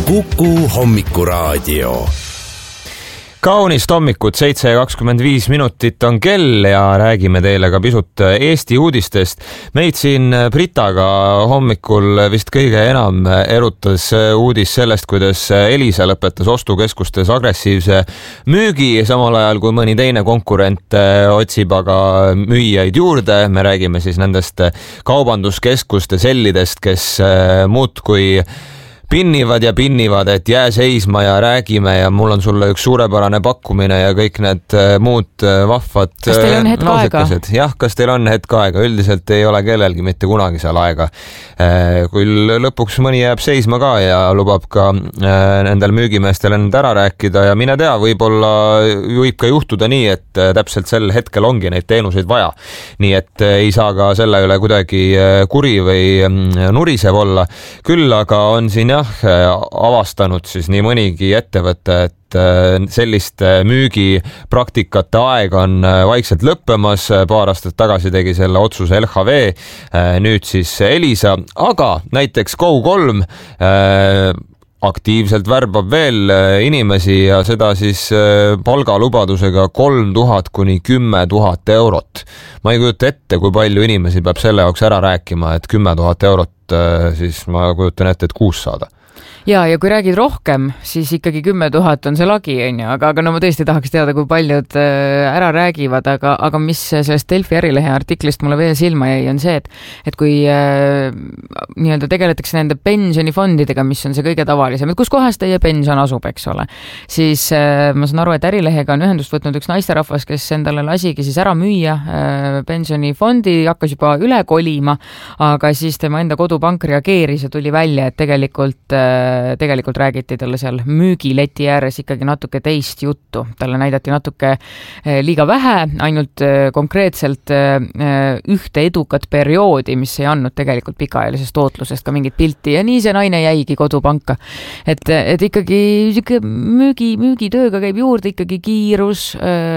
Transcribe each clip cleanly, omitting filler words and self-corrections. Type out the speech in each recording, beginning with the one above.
Kuku Hommikuraadio. Kaunist hommikut, 7:25 on kell ja räägime teile ka pisut Eesti uudistest. Meid siin Britaga hommikul vist kõige enam erutas uudis sellest, kuidas Elisa lõpetas ostukeskustes agressiivse müügi, samal ajal kui mõni teine konkurent otsib aga müüjaid juurde. Me räägime siis nendest kaubanduskeskuste sellidest, kes muudkui pinnivad, et jää seisma ja räägime ja mul on sulle üks suurepärane pakkumine ja kõik need muud vahvad. Kas teil on hetk aega? Jah, kas teil on hetk aega? Üldiselt ei ole kellelgi mitte kunagi seal aega. Küll lõpuks mõni jääb seisma ka ja lubab ka nendel müügimeestel end ära rääkida ja mine tea, võib ka juhtuda nii, et täpselt sel hetkel ongi neid teenuseid vaja. Nii et ei saa ka selle üle kuidagi kuri või nurisev olla. Küll aga on siin avastanud siis nii mõnigi ettevõte, et selliste müügipraktikate aeg on vaikselt lõppemas. Paar aastat tagasi tegi selle otsuse LHV, nüüd siis Elisa, aga näiteks Go3 aktiivselt värbab veel inimesi ja seda siis palgalubadusega 3000 kuni 10 000 eurot. Ma ei kujuta ette, kui palju inimesi peab selle jaoks ära rääkima, et 10 000 eurot siis ma kujutan ette, et kuus saada. Ja kui räägid rohkem, siis ikkagi 10 000 on see lagi, aga no ma tõesti tahaks teada, kui paljud ära räägivad, aga mis sellest Delfi ärilehe artiklist mulle veel silma jäi, on see, et kui nii-öelda tegeletakse nende pensionifondidega, mis on see kõige tavalisem, et kus kohas teie pension asub, eks ole, siis ma saan aru, et ärilehega on ühendust võtnud üks naisterahvas, kes endale lasigi siis ära müüa pensionifondi, hakkas juba üle kolima, aga siis tema enda kodupank reageeris ja tuli välja, et tegelikult räägiti talle seal müügileti ääres ikkagi natuke teist juttu. Talle näidati natuke liiga vähe, ainult konkreetselt ühte edukat perioodi, mis ei andnud tegelikult pikaajalisest tootlusest ka mingit pilti ja nii see naine jäigi kodupanka. Et ikkagi müügitööga käib juurde ikkagi kiirus,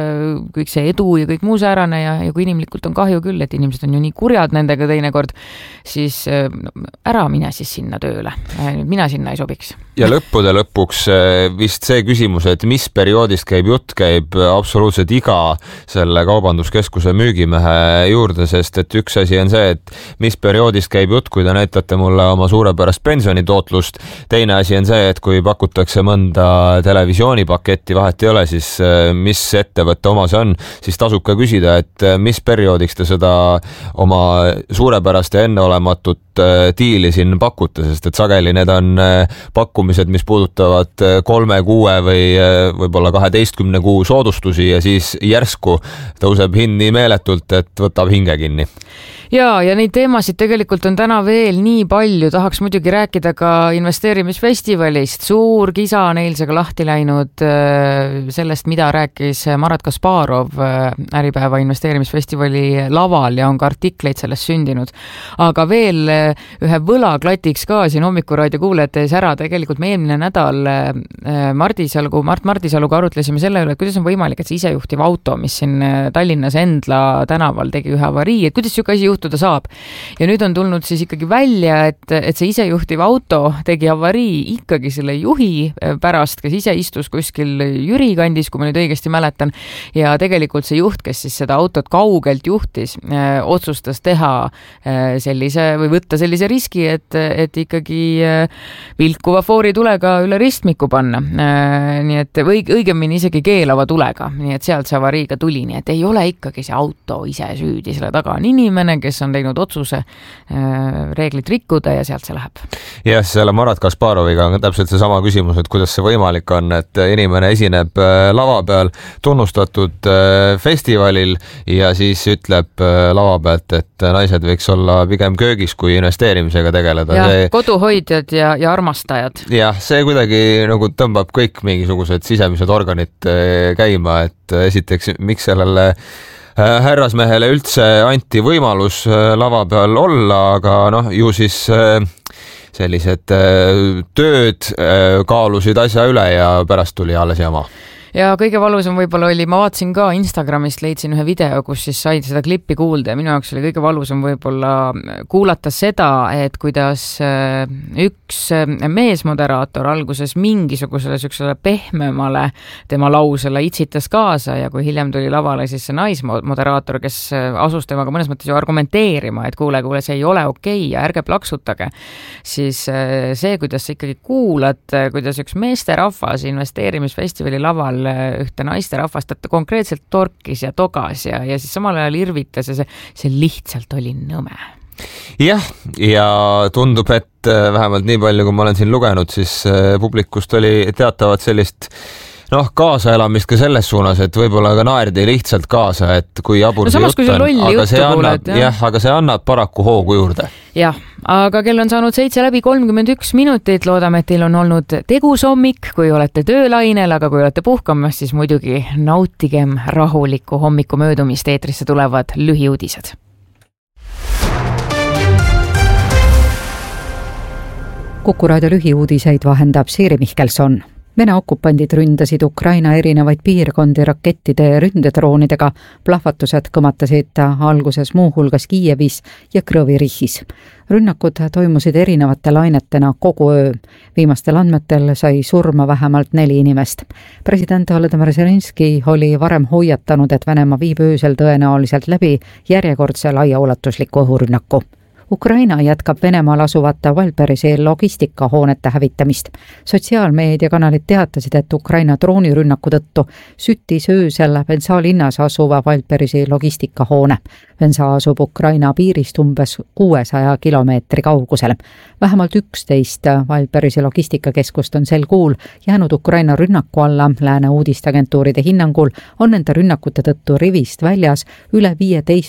kõik see edu ja kõik muu säärane ja kui inimlikult on kahju küll, et inimesed on ju nii kurjad nendega teinekord, siis ära mine siis sinna tööle. Mina sinna ei sobiks. Ja lõppude lõpuks vist see küsimus, et mis perioodist käib jutt, käib absoluutselt iga selle kaubanduskeskuse müügimehe juurde, sest et üks asi on see, et mis perioodist käib jutt, kui te näitate mulle oma suurepärast pensionitootlust. Teine asi on see, et kui pakutakse mõnda televisioonipaketti, vahet ei ole, siis mis ettevõtte oma see on, siis tasub ka küsida, et mis perioodiks te seda oma suurepärast ja enneolematut diili siin pakute, sest et sageli need on pakkumised, mis puudutavad 3 kuu või võib-olla 12 kuu soodustusi ja siis järsku tõuseb hind nii meeletult, et võtab hinge kinni. Ja neid teemasid tegelikult on täna veel nii palju. Tahaks muidugi rääkida ka investeerimisfestivalist. Suur kisa on eilsega lahti läinud sellest, mida rääkis Marat Kasparov Äripäeva investeerimisfestivali laval ja on ka artikleid sellest sündinud. Aga veel ühe võlaklatiks ka siin Hommikuraadio kuulajate ees ära. Tegelikult me eelmine nädal Mart Mardisaluga arutlesime selle üle, et kuidas on võimalik, et see isejuhtiv auto, mis siin Tallinnas Endla tänaval tegi ühe avarii, et kuidas siuke asi juhtuda saab. Ja nüüd on tulnud siis ikkagi välja, et see isejuhtiv auto tegi avarii ikkagi selle juhi pärast, kes ise istus kuskil Jüri kandis, kui ma nüüd õigesti mäletan. Ja tegelikult see juht, kes siis seda autot kaugelt juhtis, otsustas teha või võtta sellise riski, et ikkagi vilkuva fooritulega üle ristmiku panna. Nii et õigemini isegi keelava tulega. Nii et sealt see avariiga tuli, nii et ei ole ikkagi see auto ise süüdi, selle taga on inimene, kes on teinud otsuse reeglit rikkuda ja sealt see läheb. Ja selle Marat Kasparoviga on täpselt see sama küsimus, et kuidas see võimalik on, et inimene esineb lava peal tunnustatud festivalil ja siis ütleb lava pealt, et naised võiks olla pigem köögis kui investeerimisega tegeleda. Ja koduhoidjad ja armastajad. Jah, see kuidagi nagu tõmbab kõik mingisugused sisemised organid käima, et esiteks, miks sellele härrasmehele üldse anti võimalus lava peal olla, aga ju siis sellised tööd kaalusid asja üle ja pärast tuli alles jama. Ja kõige valusam võib-olla oli, ma vaatasin ka Instagramist, leidsin ühe video, kus siis said seda klippi kuulda ja minu jaoks oli kõige valusam võib-olla kuulata seda, et kuidas üks meesmoderaator alguses mingisugusele süksele pehmemale tema lausele itsitas kaasa ja kui hiljem tuli lavale siis see naismoderaator, kes asus temaga mõnes mõttes ju argumenteerima, et kuule, see ei ole okei ja ärge plaksutage, siis see, kuidas sa ikkagi kuulad, kuidas üks meesterahvas investeerimisfestivali laval ühte naisterahvast, et konkreetselt torkis ja togas ja siis samal ajal irvitas ja see lihtsalt oli nõme. Jah, ja tundub, et vähemalt nii palju, kui ma olen siin lugenud, siis publikust oli teatavat sellist kaasaelamist ka selles suunas, et võib-olla ka naerdi lihtsalt kaasa, et kui jabur see jutt on, aga see annab paraku hoogu juurde. Jah, aga kell on saanud 7:31 minutit, loodame, et teil on olnud tegus hommik, kui olete töölainel, aga kui olete puhkamas, siis muidugi nautigem rahulikku hommiku möödumist, eetrisse tulevad lühiuudised. Kuku raadio lühiuudiseid vahendab Siiri Mihkelson. Vene okupandid ründasid Ukraina erinevaid piirkondi rakettide ja ründedroonidega. Plahvatused kõmatasid alguses muuhulgas Kiievis ja Krõvirihis. Rünnakud toimusid erinevate lainetena kogu öö. Viimastel andmetel sai surma vähemalt 4 inimest. President Volodymyr Zelenski oli varem hoiatanud, et Venemaa viib öösel tõenäoliselt läbi järjekordse laiaulatusliku õhurünnaku. Ukraina jätkab Venemaal asuvate Valperisi logistikahoonete hävitamist. Sotsiaalmeediakanalid teatasid, et Ukraina droonirünnaku tõttu süttis öösel Vensa linnas asuva Valperisi logistikahoone. Vensa asub Ukraina piirist umbes 600 kilomeetri kaugusel. Vähemalt 11 Valperisi logistikakeskust on sel kuul jäänud Ukraina rünnaku alla. Lääne uudisteagentuuride hinnangul on nende rünnakute tõttu rivist väljas üle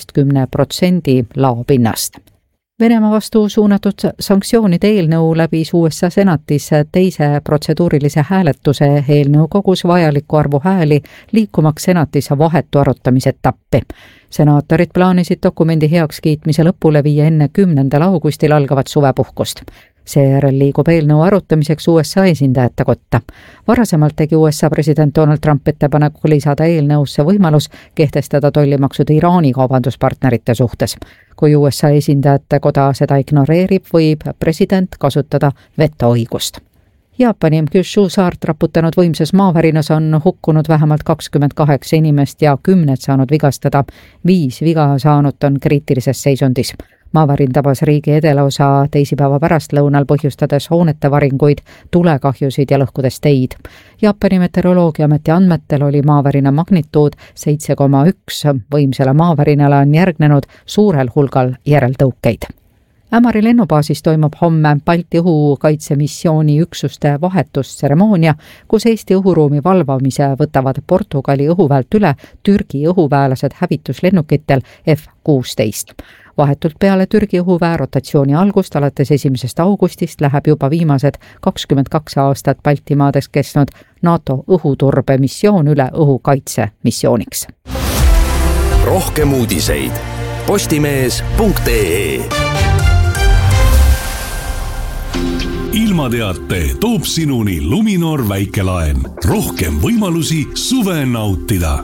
15% laopinnast. Venemaa vastu suunatud sanktsioonide eelnõu läbis USA senatis teise protseduurilise hääletuse. Eelnõu kogus vajaliku arvu hääli liikumaks senatis vahetu arutamisetappi. Senaatorid plaanisid dokumendi heakskiitmise lõpule viia enne 10. augustil algavat suvepuhkust. Seejärel liigub eelnõu arutamiseks USA esindajate kotta. Varasemalt tegi USA president Donald Trump ettepaneku lisada eelnõusse võimalus kehtestada tollimaksud Iraani kaubanduspartnerite suhtes. Kui USA esindajate koda seda ignoreerib, võib president kasutada vetoõigust. Jaapani Kyushu saart raputanud võimsas maaverinas on hukkunud vähemalt 28 inimest ja 10 saanud vigastada. 5 viga saanut on kriitilises seisundis. Maavärin tabas riigi edelaosa teisipäeva pärastlõunal, põhjustades hoonete varinguid, tulekahjusid ja lõhkudes teid. Jaapani meteoroloogiaameti andmetel oli maavärina magnituud 7,1. Võimsale maavärinale on järgnenud suurel hulgal järeltõukeid. Ämari lennubaasis toimub homme Balti õhukaitsemissiooni üksuste vahetustseremoonia, kus Eesti õhuruumi valvamise võtavad Portugali õhuväelt üle Türgi õhuväelased hävituslennukitel F-16. Vahetult peale Türgi õhuväe rotatsiooni algust alates 1. augustist läheb juba viimased 22 aastat Baltimaades kestnud NATO õhuturbemissioon üle õhukaitsemissiooniks. Rohkem uudiseid postimees.ee. Ilmateate toob sinuni Luminor väikelaen. Rohkem võimalusi suve nautida.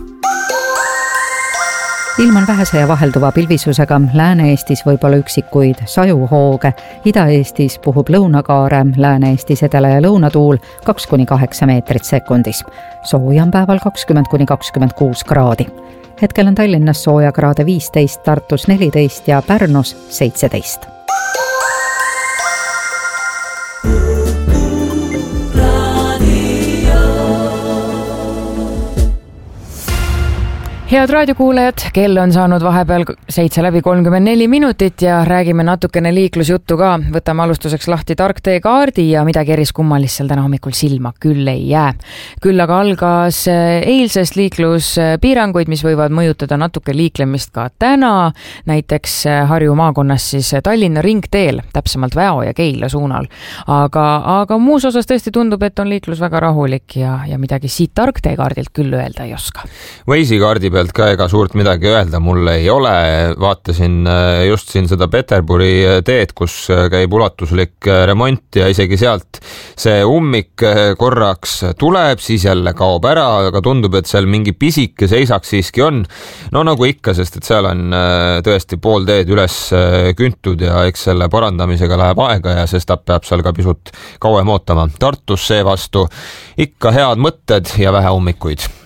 Ilm on vähese ja vahelduva pilvisusega. Lääne-Eestis võib olla üksikuid sajuhooge. Ida-Eestis puhub lõunakaare, Lääne-Eestis edela- ja lõunatuul 2-8 meetrit sekundis. Sooja on päeval 20-26 kraadi. Hetkel on Tallinnas sooja kraade 15, Tartus 14 ja Pärnus 17. Head raadiokuulajad, kell on saanud vahepeal 7:34 minutit ja räägime natukene liiklusjuttu ka. Võtame alustuseks lahti tarkteekaardi ja midagi eriskummalist seal täna hommikul silma küll ei jää. Küll aga algas eilsest liikluspiiranguid, mis võivad mõjutada natuke liiklemist ka täna. Näiteks Harju maakonnas siis Tallinna ringteel, täpsemalt Väo ja Keila suunal. Aga muus osas tõesti tundub, et on liiklus väga rahulik ja midagi siit tarkteekaardilt küll öelda ei oska. Waze'i kaardi pealt ka ega suurt midagi öelda mul ei ole. Vaatasin just siin seda Peterburi teed, kus käib ulatuslik remont ja isegi sealt see ummik korraks tuleb, siis jälle kaob ära, aga tundub, et seal mingi pisike seisak siiski on. No nagu ikka, sest et seal on tõesti pool teed üles küntud ja eks selle parandamisega läheb aega ja sestap peab seal ka pisut kauem ootama. Tartus seevastu ikka head mõtted ja vähe ummikuid.